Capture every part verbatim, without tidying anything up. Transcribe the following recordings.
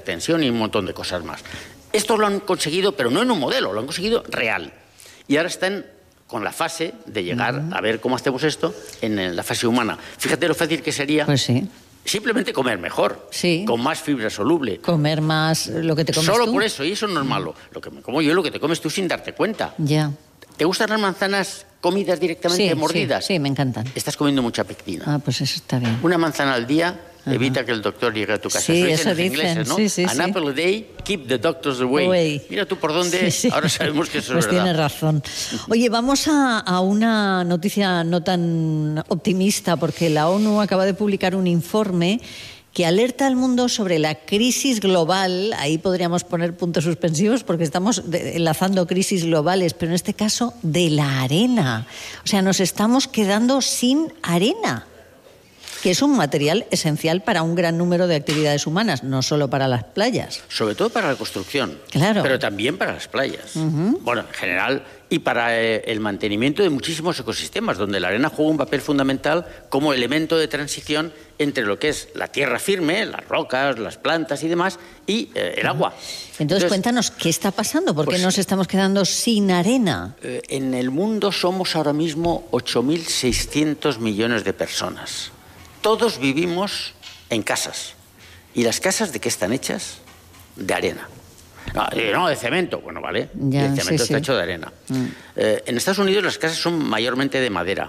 hipertensión y un montón de cosas más. Esto lo han conseguido, pero no en un modelo, lo han conseguido real. Y ahora están con la fase de llegar uh-huh. a ver cómo hacemos esto en la fase humana. Fíjate lo fácil que sería pues sí. simplemente comer mejor, sí. con más fibra soluble. Comer más lo que te comes Solo tú. por eso, y eso no es malo. Lo que me como yo, lo que te comes tú sin darte cuenta. Ya. ¿Te gustan las manzanas comidas directamente, sí, mordidas? Sí, sí, me encantan. Estás comiendo mucha pectina. Ah, pues eso está bien. Una manzana al día evita que el doctor llegue a tu casa. Sí, eso dicen los dicen, ingleses, ¿no? sí, sí, An sí. apple a day, keep the doctors away. away. Mira tú por dónde, sí, sí. ahora sabemos que eso pues es verdad. Tienes razón. Oye, vamos a, a una noticia no tan optimista, porque la ONU acaba de publicar un informe que alerta al mundo sobre la crisis global. Ahí podríamos poner puntos suspensivos porque estamos de, enlazando crisis globales, pero en este caso de la arena. O sea, nos estamos quedando sin arena, que es un material esencial para un gran número de actividades humanas, no solo para las playas. Sobre todo para la construcción, claro. pero también para las playas. Uh-huh. Bueno, en general, y para eh, el mantenimiento de muchísimos ecosistemas, donde la arena juega un papel fundamental como elemento de transición entre lo que es la tierra firme, las rocas, las plantas y demás, y eh, el agua. Entonces, Entonces, cuéntanos, ¿qué está pasando? ¿Por qué pues, nos estamos quedando sin arena? Eh, en el mundo somos ahora mismo ocho mil seiscientos millones de personas. Todos vivimos en casas. ¿Y las casas de qué están hechas? De arena. No, no de cemento. Bueno, vale. Ya, el cemento sí, está sí. hecho de arena. Mm. Eh, en Estados Unidos las casas son mayormente de madera.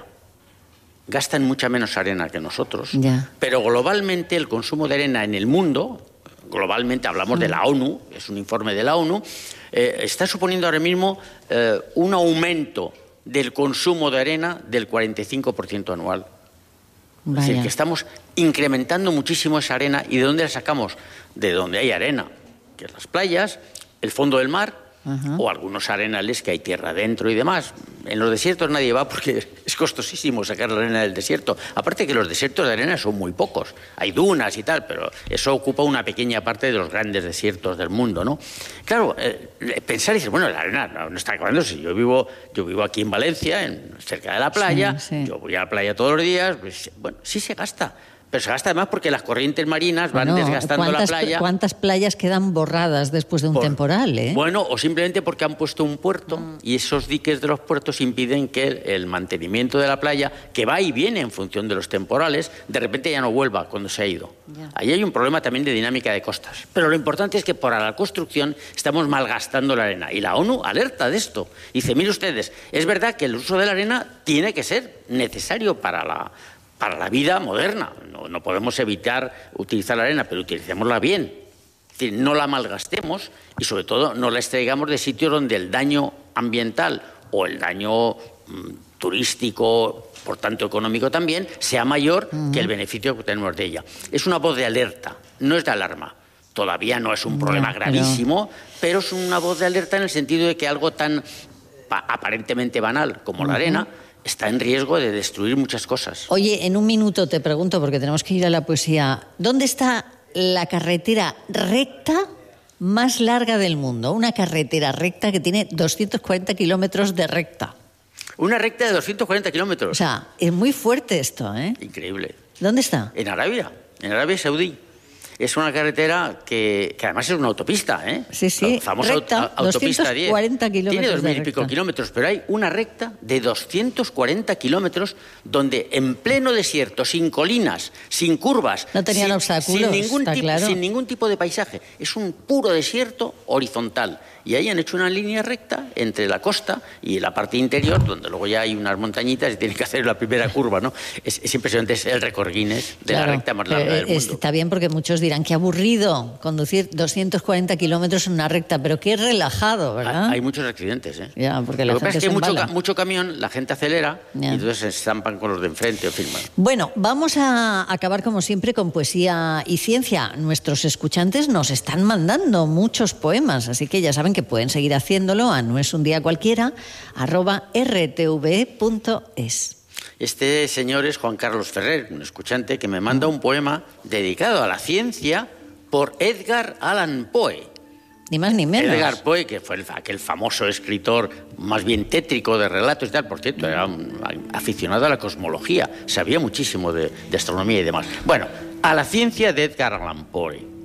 Gastan mucha menos arena que nosotros. Ya. Pero globalmente el consumo de arena en el mundo, globalmente hablamos mm. de la ONU, es un informe de la ONU, eh, está suponiendo ahora mismo eh, un aumento del consumo de arena del cuarenta y cinco por ciento anual. Vaya. Es decir, que estamos incrementando muchísimo esa arena. ¿Y de dónde la sacamos? De donde hay arena, que es las playas, el fondo del mar, uh-huh. o algunos arenales que hay tierra dentro y demás. En los desiertos nadie va porque es costosísimo sacar la arena del desierto. Aparte que los desiertos de arena son muy pocos. Hay dunas y tal, pero eso ocupa una pequeña parte de los grandes desiertos del mundo, ¿no? Claro, eh, pensar y decir, bueno, la arena no, no está acabándose. Yo vivo, yo vivo aquí en Valencia, en, cerca de la playa, sí, sí. yo voy a la playa todos los días, pues, bueno, sí se gasta. Pero se gasta además porque las corrientes marinas van bueno, desgastando la playa. ¿Cuántas playas quedan borradas después de un Por, temporal? ¿eh? Bueno, o simplemente porque han puesto un puerto mm. y esos diques de los puertos impiden que el, el mantenimiento de la playa, que va y viene en función de los temporales, de repente ya no vuelva cuando se ha ido. Yeah. Ahí hay un problema también de dinámica de costas. Pero lo importante es que para la construcción estamos malgastando la arena. Y la ONU alerta de esto. Dice, mire ustedes, es verdad que el uso de la arena tiene que ser necesario para la... para la vida moderna. No, no podemos evitar utilizar la arena, pero utilicémosla bien. Es decir, no la malgastemos y, sobre todo, no la extraigamos de sitios donde el daño ambiental o el daño mmm, turístico, por tanto económico también, sea mayor uh-huh. que el beneficio que tenemos de ella. Es una voz de alerta, no es de alarma. Todavía no es un problema yeah, gravísimo, pero... pero es una voz de alerta en el sentido de que algo tan aparentemente banal como uh-huh. la arena está en riesgo de destruir muchas cosas. Oye, en un minuto te pregunto, porque tenemos que ir a la poesía, ¿dónde está la carretera recta más larga del mundo? Una carretera recta que tiene doscientos cuarenta kilómetros de recta. Una recta de doscientos cuarenta kilómetros. O sea, es muy fuerte esto, ¿eh? Increíble. ¿Dónde está? En Arabia, en Arabia Saudí. Es una carretera que, que además es una autopista, ¿eh? Sí, sí, la famosa recta, autopista diez. doscientos cuarenta kilómetros. Tiene dos mil y pico kilómetros, pero hay una recta de doscientos cuarenta kilómetros donde en pleno desierto, sin colinas, sin curvas, no tenían sin, obstáculos, sin ningún está tipo, claro. sin ningún tipo de paisaje. Es un puro desierto horizontal. Y ahí han hecho una línea recta entre la costa y la parte interior, donde luego ya hay unas montañitas y tienen que hacer la primera curva, ¿no? Es, es impresionante, es el récord Guinness de claro, la recta más larga del mundo. Está bien porque muchos dirán que aburrido conducir doscientos cuarenta kilómetros en una recta, pero qué relajado, ¿verdad? Hay, hay muchos accidentes, ¿eh? Ya, porque la Lo que gente pasa es que se mucho, mucho camión, la gente acelera ya. y entonces se estampan con los de enfrente o firman. Bueno, vamos a acabar como siempre con poesía y ciencia. Nuestros escuchantes nos están mandando muchos poemas, así que ya saben que pueden seguir haciendo a no es un día cualquiera, arroba r t v punto es. Este señor es Juan Carlos Ferrer, un escuchante que me manda un poema dedicado a la ciencia por Edgar Allan Poe. Ni más ni menos. Edgar Poe, que fue el, aquel famoso escritor más bien tétrico de relatos y tal, por cierto, era un aficionado a la cosmología, sabía muchísimo de, de astronomía y demás. Bueno, a la ciencia de Edgar Allan Poe.